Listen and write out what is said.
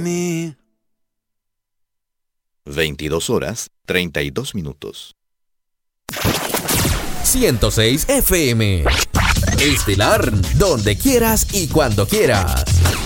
22:32. 106 FM. Estelar, donde quieras y cuando quieras.